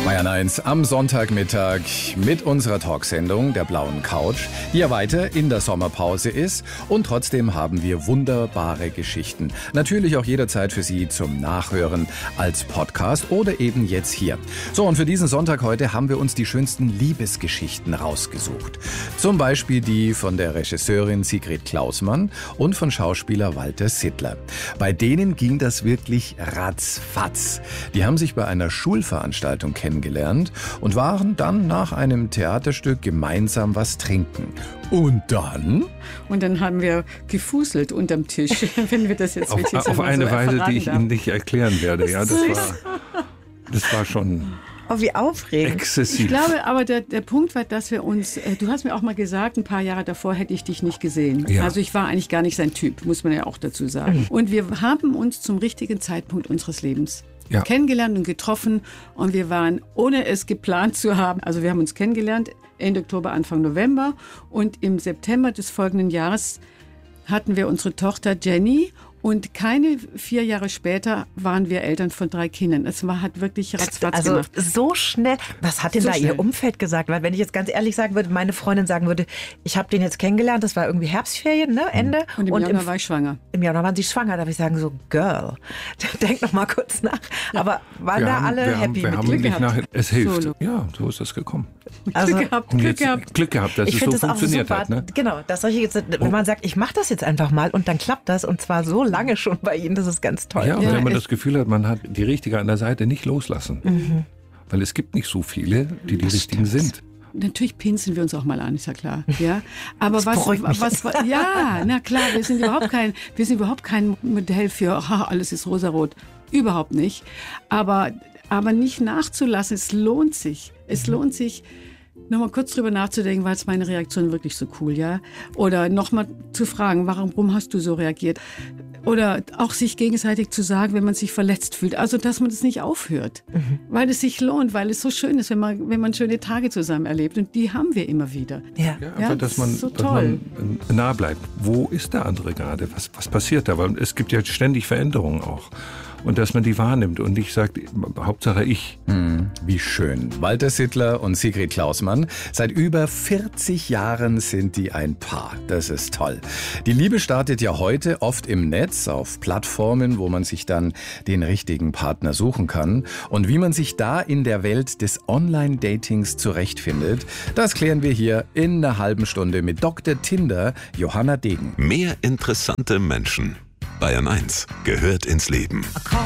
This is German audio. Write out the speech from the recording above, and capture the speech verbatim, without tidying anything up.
Bayern eins am Sonntagmittag mit unserer Talksendung der Blauen Couch, die ja weiter in der Sommerpause ist, und trotzdem haben wir wunderbare Geschichten. Natürlich auch jederzeit für Sie zum Nachhören als Podcast oder eben jetzt hier. So, und für diesen Sonntag heute haben wir uns die schönsten Liebesgeschichten rausgesucht. Zum Beispiel die von der Regisseurin Sigrid Klausmann und von Schauspieler Walter Sittler. Bei denen ging das wirklich ratzfatz. Die haben sich bei einer Schulveranstaltung kennengelernt kennengelernt und waren dann nach einem Theaterstück gemeinsam was trinken. Und dann? Und dann haben wir gefuselt unterm Tisch, wenn wir das jetzt auf, wirklich auf eine so Weise, die ich darf. Ihnen nicht erklären werde. Ja, das war, das war schon oh, wie aufregend. exzessiv. Ich glaube aber, der, der Punkt war, dass wir uns, äh, du hast mir auch mal gesagt, ein paar Jahre davor hätte ich dich nicht gesehen. Ja. Also ich war eigentlich gar nicht sein Typ, muss man ja auch dazu sagen. Und wir haben uns zum richtigen Zeitpunkt unseres Lebens Ja. kennengelernt und getroffen, und wir waren, ohne es geplant zu haben, also wir haben uns kennengelernt Ende Oktober, Anfang November, und im September des folgenden Jahres hatten wir unsere Tochter Jenny, und keine vier Jahre später waren wir Eltern von drei Kindern. Es war, hat wirklich ratzfatz Also gemacht. so schnell. Was hat denn So da schnell. Ihr Umfeld gesagt? Weil wenn ich jetzt ganz ehrlich sagen würde, meine Freundin sagen würde, ich habe den jetzt kennengelernt, das war irgendwie Herbstferien, ne, Ende. Und im Januar war ich schwanger. Im Januar waren Sie schwanger. Da darf ich sagen, so, Girl, denk noch mal kurz nach. Aber waren wir da haben, alle wir happy haben, wir mit haben Glück nicht gehabt. nach, es hilft. Solo. Ja, so ist das gekommen. Also, Glück gehabt, Und Glück jetzt gehabt. Glück gehabt, dass ich es so finde das auch funktioniert super. hat. Ne? Genau, dass solche jetzt, wenn man sagt, ich mache das jetzt einfach mal und dann klappt das, und zwar so lange schon bei Ihnen, das ist ganz toll. Ja, und Ja, wenn man es- das Gefühl hat, man hat die Richtige an der Seite, nicht loslassen. Mhm. Weil es gibt nicht so viele, die die Richtigen sind. Natürlich pinseln wir uns auch mal an, ist ja klar. Ja, aber Das was, beruhigt mich. was, was, ja, na klar, wir sind überhaupt kein, wir sind überhaupt kein Modell für, aha, alles ist rosarot. Überhaupt nicht. Aber, aber nicht nachzulassen, es lohnt sich. Es lohnt sich, nochmal kurz drüber nachzudenken, war jetzt meine Reaktion wirklich so cool, ja? Oder nochmal zu fragen, warum hast du so reagiert? Oder auch sich gegenseitig zu sagen, wenn man sich verletzt fühlt. Also, dass man das nicht aufhört. Mhm. Weil es sich lohnt, weil es so schön ist, wenn man, wenn man schöne Tage zusammen erlebt. Und die haben wir immer wieder. Ja. Ja, Ja, einfach, dass man, so dass toll. man nah bleibt. Wo ist der andere gerade? Was, was passiert da? Weil es gibt ja ständig Veränderungen auch. Und dass man die wahrnimmt und nicht sagt, Hauptsache ich. Hm, wie schön. Walter Sittler und Sigrid Klausmann. Seit über vierzig Jahren sind die ein Paar. Das ist toll. Die Liebe startet ja heute oft im Netz, auf Plattformen, wo man sich dann den richtigen Partner suchen kann. Und wie man sich da in der Welt des Online-Datings zurechtfindet, das klären wir hier in einer halben Stunde mit Doktor Tinder Johanna Degen. Mehr interessante Menschen. Bayern eins gehört ins Leben.